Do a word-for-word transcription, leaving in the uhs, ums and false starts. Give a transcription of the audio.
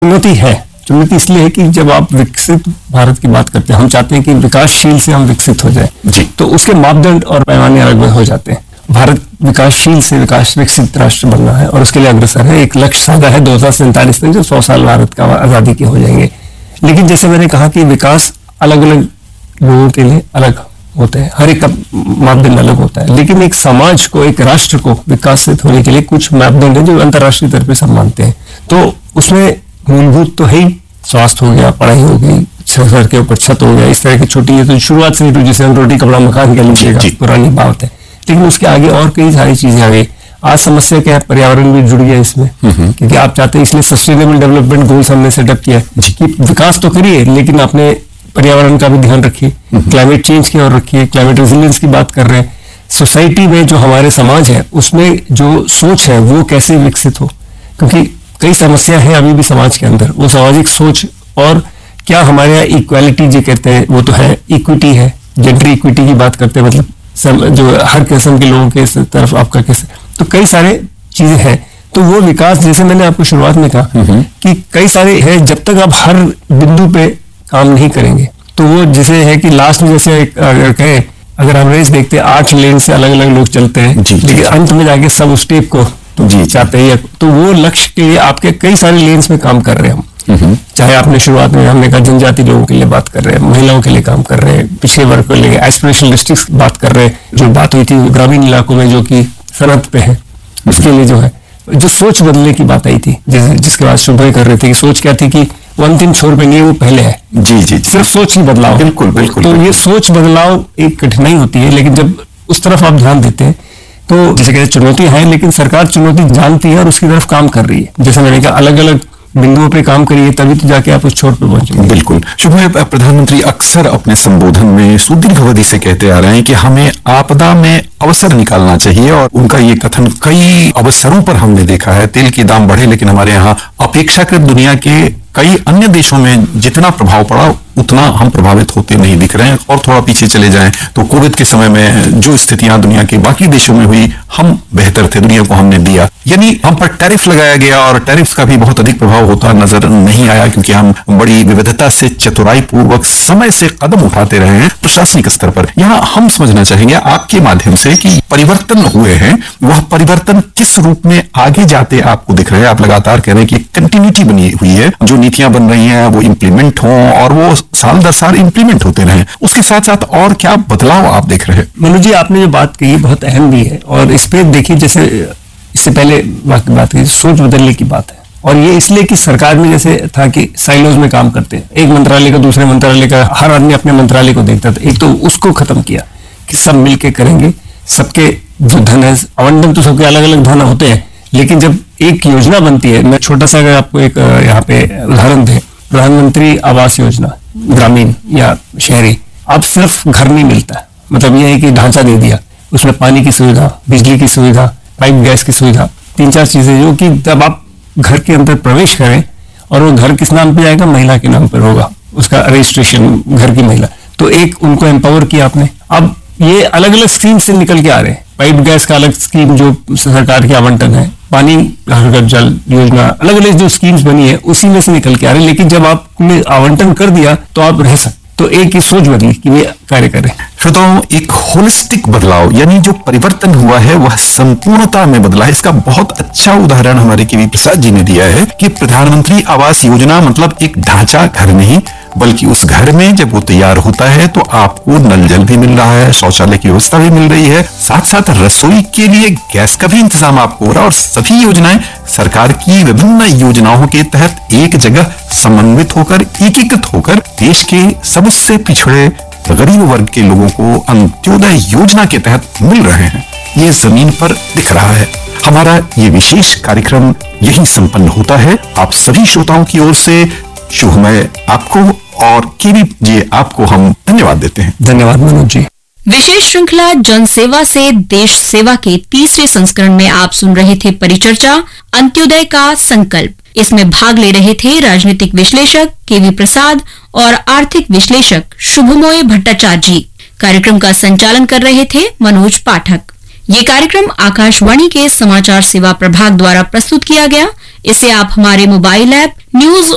चुनौती है। चुनौती इसलिए है कि जब आप विकसित भारत की बात करते हैं, हम चाहते हैं कि विकासशील से हम विकसित हो जाए, तो उसके मापदंड और पैमाने अलग हो जाते हैं। भारत विकासशील से विकास विकसित राष्ट्र बनना है और उसके लिए अग्रसर है। एक लक्ष्य साधा है दो हजार सैंतालीस में, जो सौ साल भारत का आजादी के हो जाएंगे। लेकिन जैसे मैंने कहा कि विकास अलग अलग लोगों के लिए अलग होते हैं, हर एक का मापदंड अलग होता है। लेकिन एक समाज को, एक राष्ट्र को विकसित होने के लिए कुछ मापदंड है जो अंतर्राष्ट्रीय तौर पर सब मानते हैं। तो उसमें मूलभूत तो है ही, स्वास्थ्य हो गया, पढ़ाई हो गई, सर के ऊपर छत हो गया, इस तरह की छोटी है तो शुरुआत से ही, जैसे हम रोटी कपड़ा मकान कह लीजिएगा, पुरानी बात है। लेकिन उसके आगे और कई सारी चीजें आ गई। आज समस्या क्या है, पर्यावरण भी जुड़ गया इसमें, क्योंकि आप चाहते हैं, इसलिए सस्टेनेबल डेवलपमेंट गोल्स हमने सेटअप किया कि विकास तो करिए लेकिन अपने पर्यावरण का भी ध्यान रखिए, क्लाइमेट चेंज की ओर रखिए, क्लाइमेट रेजिलियंस की बात कर रहे हैं। सोसाइटी में जो हमारे समाज है उसमें जो सोच है वो कैसे विकसित हो, क्योंकि कई समस्या है अभी भी समाज के अंदर। वो सामाजिक सोच, और क्या हमारे यहाँ इक्वालिटी जो कहते हैं वो तो है, इक्विटी है, जेंडर इक्विटी की बात करते हैं, मतलब जो हर किस्म के लोगों के तरफ आपका कैसे, तो कई सारे चीजें हैं। तो वो विकास, जैसे मैंने आपको शुरुआत में कहा कि कई सारे है, जब तक आप हर बिंदु पे काम नहीं करेंगे तो वो जैसे है कि लास्ट में जैसे एक अगर कहें, अगर हम रेस देखते हैं आठ लेन से अलग अलग लोग चलते हैं, लेकिन अंत में जाके सब उस टेप को तो जी चाहते हैं, तो वो लक्ष्य के लिए आपके कई सारे लेन्स में काम कर रहे हैं हम। चाहे आपने शुरुआत में हमने कहा जनजाति लोगों के लिए बात कर रहे हैं, महिलाओं के लिए काम कर रहे हैं, पिछड़े वर्ग को लेकर एस्पिरेशनल डिस्ट्रिक्ट बात कर रहे हैं, जो बात हुई थी ग्रामीण इलाकों में जो कि सनत पे है, उसके लिए जो है जो सोच बदलने की बात आई थी, जैसे जिसके बाद शुभ कर रहे थे कि सोच क्या थी कि वो अंतिम छोर पे नहीं, वो पहले है। जी जी, जी सिर्फ सोच ही बदलाव। बिल्कुल बिल्कुल। तो ये सोच बदलाव एक कठिनाई होती है, लेकिन जब उस तरफ आप ध्यान देते हैं तो जैसे कहते चुनौती है, लेकिन सरकार चुनौती जानती है और उसकी तरफ काम कर रही है। जैसे मैंने कहा अलग अलग बिंदुओं पे काम करिए, तभी तो जाके आप उस छोर पे पहुंचेंगे। बिल्कुल। शुभ है, प्रधानमंत्री अक्सर अपने संबोधन में सुदीर्घ अवधि से कहते आ रहे हैं कि हमें आपदा में अवसर निकालना चाहिए, और उनका ये कथन कई अवसरों पर हमने देखा है। तेल के दाम बढ़े, लेकिन हमारे यहाँ अपेक्षाकृत दुनिया के कई अन्य देशों में जितना प्रभाव पड़ा उतना हम प्रभावित होते नहीं दिख रहे हैं। और थोड़ा पीछे चले जाएं तो कोविड के समय में जो स्थितियां दुनिया के बाकी देशों में हुई, हम बेहतर थे, दुनिया को हमने दिया। यानी हम पर टैरिफ लगाया गया और टैरिफ्स का भी बहुत अधिक प्रभाव होता नजर नहीं आया, क्योंकि हम बड़ी विविधता से, चतुराई पूर्वक, समय से कदम उठाते रहे हैं प्रशासनिक स्तर पर। यहाँ हम समझना चाहेंगे आपके माध्यम से कि परिवर्तन हुए हैं, वह परिवर्तन किस रूप में आगे जाते आपको दिख रहे हैं? आप लगातार कह रहे हैं कि कंटिन्यूटी बनी हुई है, जो नीतियां बन रही हैं वो इम्प्लीमेंट हों और वो साल दर साल इम्प्लीमेंट होते रहें। उसके साथ साथ और क्या बदलाव आप देख रहे हैं? मनु जी, आपने जो बात कही बहुत अहम भी है, और इस पे देखिए, जैसे इससे पहले बात की सोच बदलने की बात है, और ये इसलिए कि सरकार में जैसे था कि साइलोज में काम करते हैं, एक मंत्रालय का दूसरे मंत्रालय का, हर आदमी अपने मंत्रालय को देखता था। एक तो उसको खत्म किया कि सब मिलके करेंगे, सबके जो धन है, आवंटन तो सबके अलग अलग धन होते हैं, लेकिन जब एक योजना बनती है, मैं छोटा सा अगर आपको एक यहाँ पे उदाहरण दें, प्रधानमंत्री आवास योजना ग्रामीण या शहरी, अब सिर्फ घर नहीं मिलता, मतलब यह है कि ढांचा दे दिया, उसमें पानी की सुविधा, बिजली की सुविधा, पाइप गैस की सुविधा, तीन चार चीजें जो कि जब आप घर के अंदर प्रवेश करें, और वो घर किस नाम पे जाएगा, महिला के नाम पर होगा उसका रजिस्ट्रेशन, घर की महिला, तो एक उनको एम्पावर किया आपने। अब ये अलग अलग स्कीम से निकल के आ रहे हैं, पाइप गैस का अलग स्कीम जो सरकार के आवंटन है, पानी घर घर जल योजना, अलग अलग जो स्कीम्स बनी है उसी में से निकल के आ रहे हैं। लेकिन जब आपने आवंटन कर दिया तो आप रह सकते, तो एक ही सोच बदली कि ये कार्य करें। श्रोताओं, एक होलिस्टिक बदलाव, यानी जो परिवर्तन हुआ है वह संपूर्णता में बदला है। इसका बहुत अच्छा उदाहरण हमारे के वी प्रसाद जी ने दिया है कि प्रधानमंत्री आवास योजना मतलब एक ढांचा घर नहीं, बल्कि उस घर में जब वो तैयार होता है तो आपको नल जल भी मिल रहा है, शौचालय की व्यवस्था भी मिल रही है, साथ साथ रसोई के लिए गैस का भी इंतजाम आपको हो रहा है, और सभी योजनाएं सरकार की विभिन्न योजनाओं के तहत एक जगह समन्वित होकर, एकीकृत होकर देश के सबसे पिछड़े गरीब वर्ग के लोगों को अंत्योदय योजना के तहत मिल रहे हैं। ये जमीन पर दिख रहा है। हमारा ये विशेष कार्यक्रम यही संपन्न होता है। आप सभी श्रोताओं की ओर से शुभमय आपको और केवी जी आपको हम धन्यवाद देते हैं। धन्यवाद मनोज जी। विशेष श्रृंखला जन सेवा से देश सेवा के तीसरे संस्करण में आप सुन रहे थे परिचर्चा अंत्योदय का संकल्प। इसमें भाग ले रहे थे राजनीतिक विश्लेषक केवी प्रसाद और आर्थिक विश्लेषक शुभमोय भट्टाचार्य जी। कार्यक्रम का संचालन कर रहे थे मनोज पाठक। ये कार्यक्रम आकाशवाणी के समाचार सेवा प्रभाग द्वारा प्रस्तुत किया गया। इसे आप हमारे मोबाइल ऐप न्यूज